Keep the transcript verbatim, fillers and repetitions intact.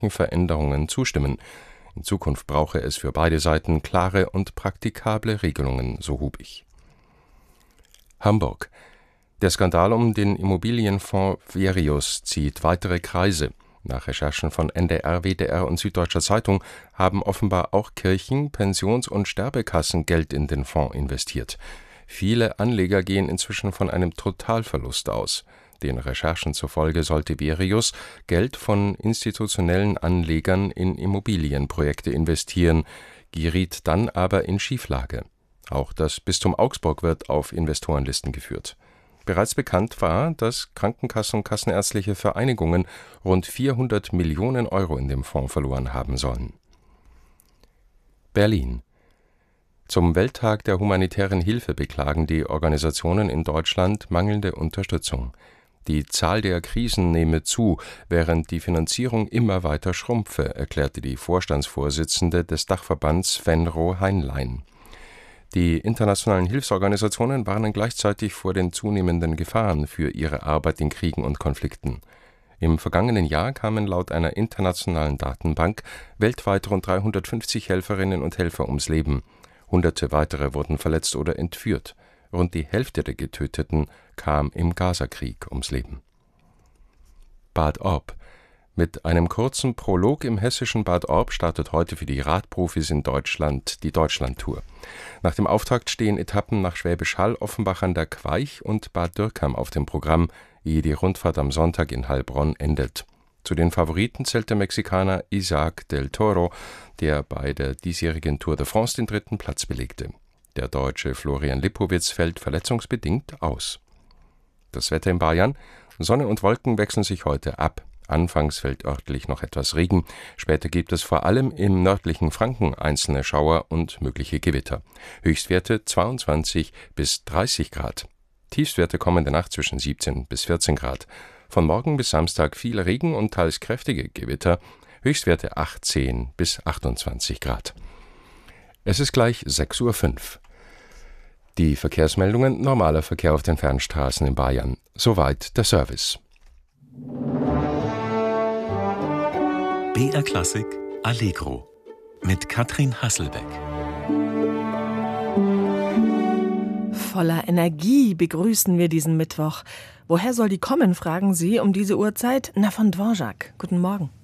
Veränderungen zustimmen. In Zukunft brauche es für beide Seiten klare und praktikable Regelungen, so Hubig. Hamburg. Der Skandal um den Immobilienfonds Verius zieht weitere Kreise. Nach Recherchen von N D R, W D R und Süddeutscher Zeitung haben offenbar auch Kirchen, Pensions- und Sterbekassen Geld in den Fonds investiert. Viele Anleger gehen inzwischen von einem Totalverlust aus. Den Recherchen zufolge sollte Verius Geld von institutionellen Anlegern in Immobilienprojekte investieren, geriet dann aber in Schieflage. Auch das Bistum Augsburg wird auf Investorenlisten geführt. Bereits bekannt war, dass Krankenkassen und kassenärztliche Vereinigungen rund vierhundert Millionen Euro in dem Fonds verloren haben sollen. Berlin. Zum Welttag der humanitären Hilfe beklagen die Organisationen in Deutschland mangelnde Unterstützung. Die Zahl der Krisen nehme zu, während die Finanzierung immer weiter schrumpfe, erklärte die Vorstandsvorsitzende des Dachverbands Venro Heinlein. Die internationalen Hilfsorganisationen warnen gleichzeitig vor den zunehmenden Gefahren für ihre Arbeit in Kriegen und Konflikten. Im vergangenen Jahr kamen laut einer internationalen Datenbank weltweit rund dreihundertfünfzig Helferinnen und Helfer ums Leben. Hunderte weitere wurden verletzt oder entführt. Rund die Hälfte der Getöteten kam im Gazakrieg ums Leben. Bad Orb. Mit einem kurzen Prolog im hessischen Bad Orb startet heute für die Radprofis in Deutschland die Deutschlandtour. Nach dem Auftakt stehen Etappen nach Schwäbisch Hall, Offenbach an der Queich und Bad Dürkheim auf dem Programm, ehe die Rundfahrt am Sonntag in Heilbronn endet. Zu den Favoriten zählt der Mexikaner Isaac del Toro, der bei der diesjährigen Tour de France den dritten Platz belegte. Der Deutsche Florian Lipowitz fällt verletzungsbedingt aus. Das Wetter in Bayern: Sonne und Wolken wechseln sich heute ab. Anfangs fällt örtlich noch etwas Regen, später gibt es vor allem im nördlichen Franken einzelne Schauer und mögliche Gewitter. Höchstwerte zweiundzwanzig bis dreißig Grad. Tiefstwerte kommende Nacht zwischen siebzehn bis vierzehn Grad. Von morgen bis Samstag viel Regen und teils kräftige Gewitter. Höchstwerte achtzehn bis achtundzwanzig Grad. Es ist gleich sechs Uhr fünf. Die Verkehrsmeldungen: normaler Verkehr auf den Fernstraßen in Bayern. Soweit der Service. B R Klassik Allegro mit Katrin Hasselbeck. Voller Energie begrüßen wir diesen Mittwoch. Woher soll die kommen, fragen Sie um diese Uhrzeit? Na, von Dvorak. Guten Morgen.